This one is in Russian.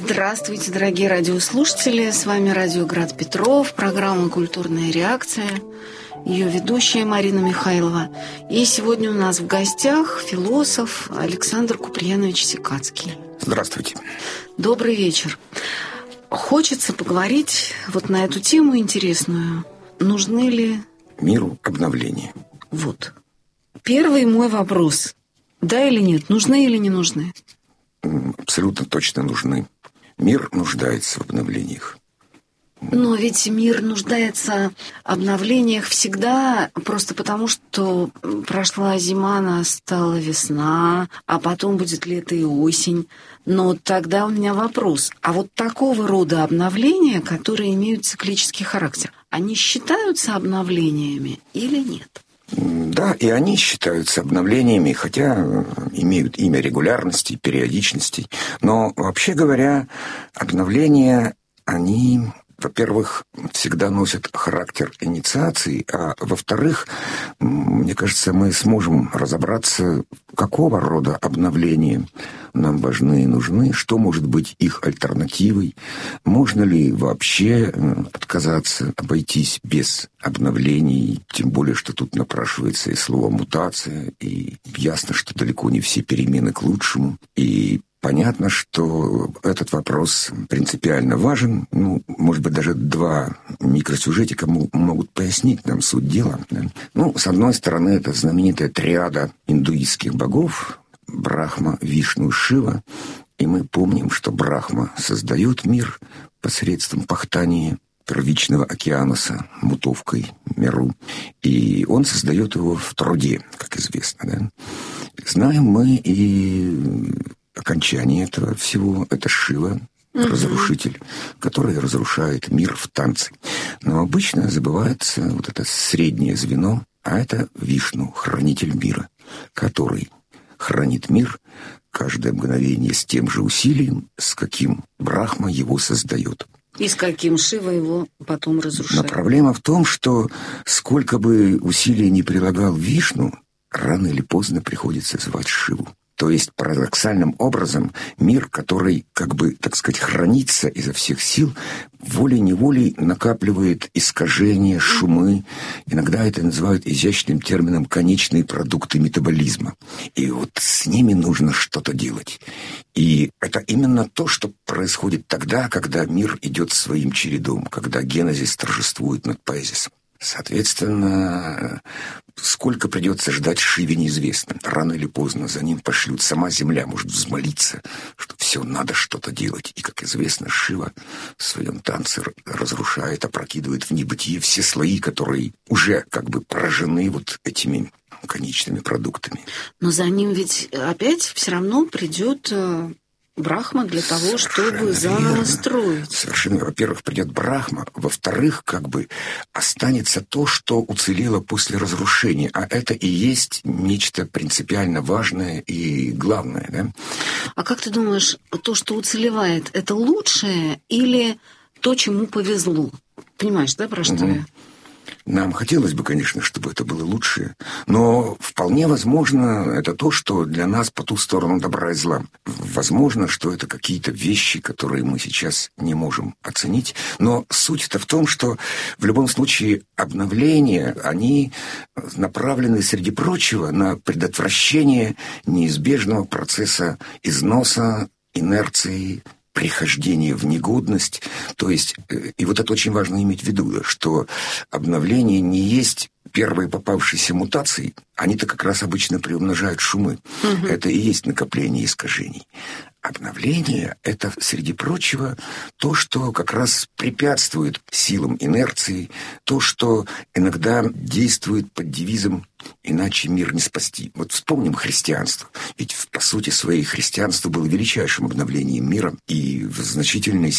Здравствуйте, дорогие радиослушатели. С вами радио «Град Петров», программа «Культурная реакция». Ее ведущая Марина Михайлова. И сегодня у нас в гостях философ Александр Куприянович Секацкий. Здравствуйте. Добрый вечер. Хочется поговорить вот на эту тему интересную. Нужны ли миру обновления? Вот. Первый мой вопрос. Да или нет? Нужны или не нужны? Абсолютно точно нужны. Мир нуждается в обновлениях. Но ведь мир нуждается в обновлениях всегда, просто потому что прошла зима, настала весна, а потом будет лето и осень. Но тогда у меня вопрос. А вот такого рода обновления, которые имеют циклический характер, они считаются обновлениями или нет? Да, и они считаются обновлениями, хотя имеют имя регулярности, периодичности. Но, вообще говоря, обновления, они, во-первых, всегда носят характер инициации, а во-вторых, мне кажется, мы сможем разобраться, какого рода обновления нам важны и нужны, что может быть их альтернативой, можно ли вообще отказаться, обойтись без обновлений, тем более, что тут напрашивается и слово «мутация», и ясно, что далеко не все перемены к лучшему, и понятно, что этот вопрос принципиально важен. Может быть, даже два микросюжетика могут пояснить нам суть дела. Да? С одной стороны, это знаменитая триада индуистских богов – Брахма, Вишну, Шива. И мы помним, что Брахма создает мир посредством пахтания первичного океануса, мутовкой, Меру. И он создает его в труде, как известно. Да? Знаем мы и окончание этого всего – это Шива, разрушитель, который разрушает мир в танце. Но обычно забывается вот это среднее звено, а это Вишну, хранитель мира, который хранит мир каждое мгновение с тем же усилием, с каким Брахма его создает. И с каким Шива его потом разрушает. Но проблема в том, что сколько бы усилий ни прилагал Вишну, рано или поздно приходится звать Шиву. То есть, парадоксальным образом, мир, который, так сказать, хранится изо всех сил, волей-неволей накапливает искажения, шумы. Иногда это называют изящным термином «конечные продукты метаболизма». И вот с ними нужно что-то делать. И это именно то, что происходит тогда, когда мир идет своим чередом, когда генезис торжествует над поэзисом. Соответственно, сколько придется ждать Шиве, неизвестно. Рано или поздно за ним пошлют. Сама земля может взмолиться, что все, надо что-то делать. И, как известно, Шива в своем танце разрушает, опрокидывает в небытие все слои, которые уже поражены вот этими конечными продуктами. Но за ним ведь опять все равно придет Брахма для того, чтобы заново строить. Совершенно. Во-первых, придет Брахма. Во-вторых, останется то, что уцелело после разрушения. А это и есть нечто принципиально важное и главное. Да? А как ты думаешь, то, что уцелевает, это лучшее или то, чему повезло? Понимаешь, да, про что я? Нам хотелось бы, конечно, чтобы это было лучше, но вполне возможно, это то, что для нас по ту сторону добра и зла. Возможно, что это какие-то вещи, которые мы сейчас не можем оценить, но суть-то в том, что в любом случае обновления, они направлены, среди прочего, на предотвращение неизбежного процесса износа, инерции, прихождение в негодность. То есть, и вот это очень важно иметь в виду, что обновление не есть первые попавшиеся мутации, они-то как раз обычно приумножают шумы. Это и есть накопление искажений. Обновление – это, среди прочего, то, что как раз препятствует силам инерции, то, что иногда действует под девизом «иначе мир не спасти». Вот вспомним христианство. Ведь, по сути своей, христианство было величайшим обновлением мира, и в значительной